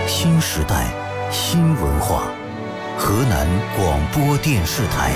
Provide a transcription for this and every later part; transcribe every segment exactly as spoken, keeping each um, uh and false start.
新时代，新文化。河南广播电视台。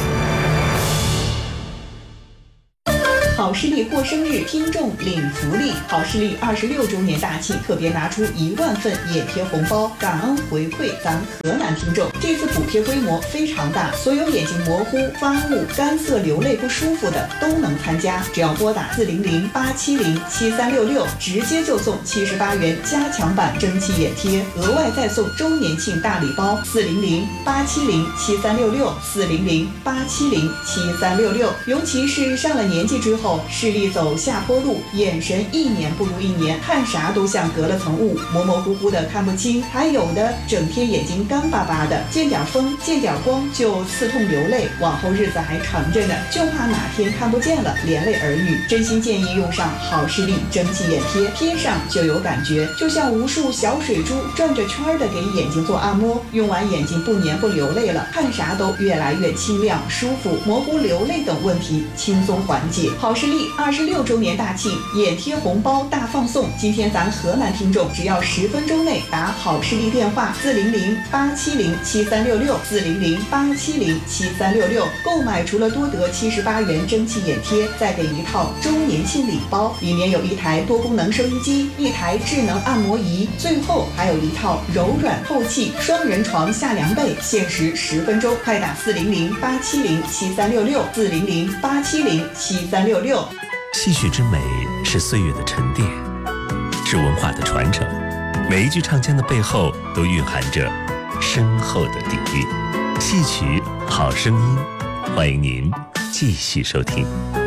好视力过生日，听众领福利。好视力二十六周年大庆，特别拿出一万份眼贴红包，感恩回馈咱河南听众。这次补贴规模非常大，所有眼睛模糊、发雾、干涩、流泪不舒服的都能参加。只要拨打四零零八七零七三六六，直接就送七十八元加强版蒸汽眼贴，额外再送周年庆大礼包。四零零八七零七三六六，四零零八七零七三六六。尤其是上了年纪之后，视力走下坡路，眼神一年不如一年，看啥都像隔了层雾，模模糊糊的看不清，还有的整天眼睛干巴巴的，见点风见点光就刺痛流泪，往后日子还长着呢，就怕哪天看不见了连累儿女。真心建议用上好视力蒸汽眼贴，贴上就有感觉，就像无数小水珠转着圈的给眼睛做按摩，用完眼睛不黏不流泪了，看啥都越来越清亮舒服，模糊流泪等问题轻松缓解。好视力二十六周年大庆，眼贴红包大放送！今天咱河南听众只要十分钟内打好视力电话四零零八七零七三六六，四零零八七零七三六六，购买除了多得七十八元蒸汽眼贴，再给一套周年庆礼包，里面有一台多功能收音机，一台智能按摩仪，最后还有一套柔软透气双人床下凉被，限时十分钟，快打四零零八七零七三六六，四零零八七零七三六六。 戏曲之美是岁月的沉淀，是文化的传承，每一句唱腔的背后都蕴含着深厚的底蕴。戏曲好声音，欢迎您继续收听。